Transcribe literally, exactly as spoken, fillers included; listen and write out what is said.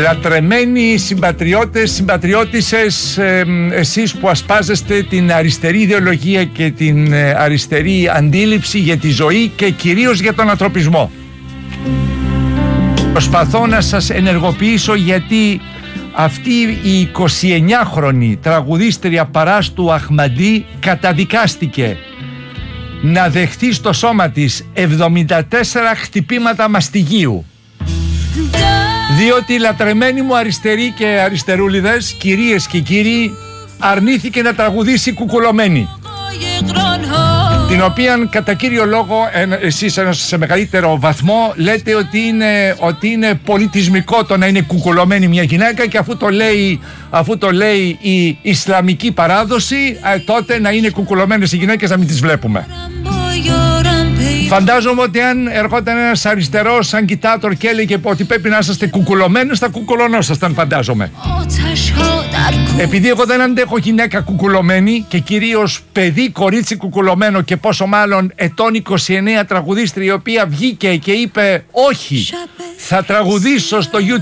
Λατρεμένοι συμπατριώτες, συμπατριώτισσες, ε, εσείς που ασπάζεστε την αριστερή ιδεολογία και την ε, αριστερή αντίληψη για τη ζωή και κυρίως για τον ανθρωπισμό. Προσπαθώ να σας ενεργοποιήσω γιατί αυτή η εικοσιεννιάχρονη τραγουδίστρια Παράστου Αχμαντή καταδικάστηκε να δεχτεί στο σώμα της εβδομήντα τέσσερα χτυπήματα μαστιγίου, διότι λατρεμένοι μου αριστεροί και αριστερούλιδες, κυρίες και κύριοι, αρνήθηκε να τραγουδήσει κουκουλωμένη, την οποία κατά κύριο λόγο εσείς σε μεγαλύτερο βαθμό λέτε ότι είναι, ότι είναι πολιτισμικό το να είναι κουκουλωμένη μια γυναίκα, και αφού το λέει, αφού το λέει η Ισλαμική παράδοση, τότε να είναι κουκουλωμένες οι γυναίκες, να μην τις βλέπουμε. Φαντάζομαι ότι αν ερχόταν ένας αριστερός αγκιτάτορ και έλεγε ότι πρέπει να είσαστε κουκουλωμένες, θα κουκουλωνόσασταν, φαντάζομαι. Επειδή εγώ δεν αντέχω γυναίκα κουκουλωμένη, και κυρίως παιδί κορίτσι κουκουλωμένο, και πόσο μάλλον ετών είκοσι εννέα τραγουδίστρια η οποία βγήκε και είπε όχι, θα τραγουδήσω στο YouTube